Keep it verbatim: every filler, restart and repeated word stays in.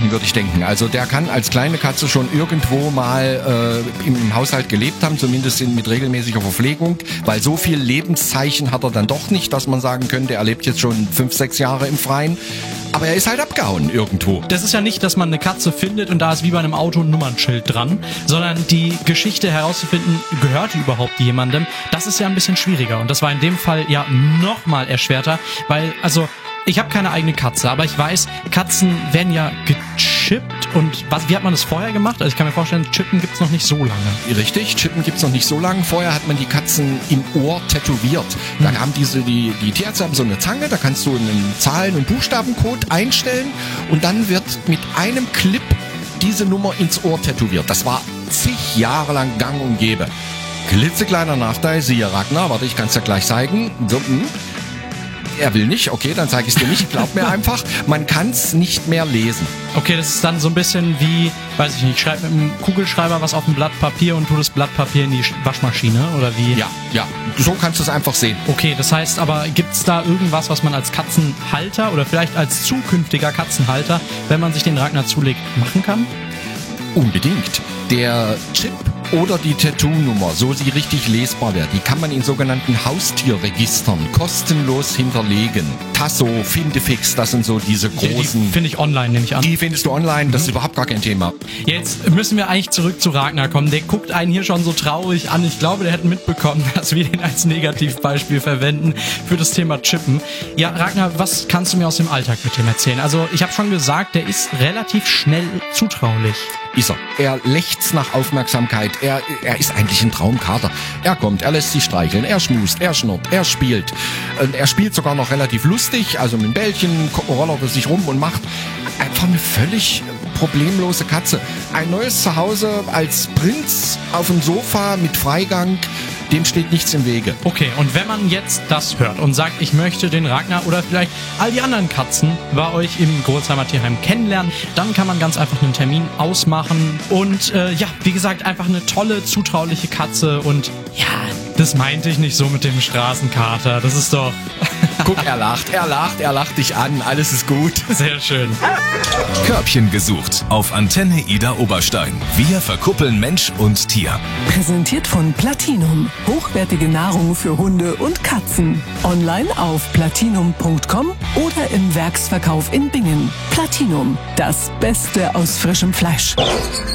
denken, würde ich denken. Also der kann als kleine Katze schon irgendwo mal äh, im Haushalt gelebt haben, zumindest in, mit regelmäßiger Verpflegung, weil so viel Lebenszeichen hat er dann doch nicht, dass man sagen könnte, er lebt jetzt schon fünf, sechs Jahre im Freien. Aber er ist halt abgehauen irgendwo. Das ist ja nicht, dass man eine Katze findet und da ist wie bei einem Auto ein Nummernschild dran, sondern die Geschichte herauszufinden, gehört die überhaupt jemandem, das ist ja ein bisschen schwieriger. Und das war in dem Fall ja noch mal erschwerter, weil, also, ich habe keine eigene Katze, aber ich weiß, Katzen werden ja gechippt und was, wie hat man das vorher gemacht? Also ich kann mir vorstellen, Chippen gibt's noch nicht so lange. Richtig, Chippen gibt's noch nicht so lange. Vorher hat man die Katzen im Ohr tätowiert. Da haben diese, die, die Tierärzte haben so eine Zange, da kannst du einen Zahlen- und Buchstabencode einstellen und dann wird mit einem Clip diese Nummer ins Ohr tätowiert. Das war zig Jahre lang gang und gäbe. Klitzekleiner Nachteil, siehe Ragnar, warte, ich kann's ja gleich zeigen. So, mh. Er will nicht, okay, dann zeige ich es dir nicht, glaub mir einfach, man kann es nicht mehr lesen. Okay, das ist dann so ein bisschen wie, weiß ich nicht, ich schreibe mit einem Kugelschreiber was auf ein Blatt Papier und tu das Blatt Papier in die Waschmaschine, oder wie? Ja, ja, so kannst du es einfach sehen. Okay, das heißt aber, gibt's da irgendwas, was man als Katzenhalter oder vielleicht als zukünftiger Katzenhalter, wenn man sich den Ragnar zulegt, machen kann? Unbedingt. Der Chip oder die Tattoo-Nummer, so sie richtig lesbar wird, die kann man in sogenannten Haustierregistern kostenlos hinterlegen. Tasso, Findefix, das sind so diese großen... Die finde ich online, nehme ich an. Die findest du online, das ist überhaupt gar kein Thema. Jetzt müssen wir eigentlich zurück zu Ragnar kommen. Der guckt einen hier schon so traurig an. Ich glaube, der hätte mitbekommen, dass wir den als Negativbeispiel verwenden für das Thema Chippen. Ja, Ragnar, was kannst du mir aus dem Alltag mit dem erzählen? Also ich habe schon gesagt, der ist relativ schnell zutraulich. Ist er. Er lechzt nach Aufmerksamkeit. Er, er ist eigentlich ein Traumkater. Er kommt, er lässt sich streicheln, er schmust, er schnurrt, er spielt. Und er spielt sogar noch relativ lustig, also mit dem Bällchen rollert er sich rum und macht einfach eine völlig problemlose Katze. Ein neues Zuhause als Prinz auf dem Sofa mit Freigang, dem steht nichts im Wege. Okay, und wenn man jetzt das hört und sagt, ich möchte den Ragnar oder vielleicht all die anderen Katzen bei euch im Grolsheimer Tierheim kennenlernen, dann kann man ganz einfach einen Termin ausmachen und äh, ja, wie gesagt, einfach eine tolle, zutrauliche Katze und ja, das meinte ich nicht so mit dem Straßenkater, das ist doch... Guck, er lacht, er lacht, er lacht dich an, alles ist gut. Sehr schön. Körbchen gesucht auf Antenne Ida Oberstein. Wir verkuppeln Mensch und Tier. Präsentiert von Platinum. Hochwertige Nahrung für Hunde und Katzen. Online auf platinum punkt com oder im Werksverkauf in Bingen. Platinum, das Beste aus frischem Fleisch.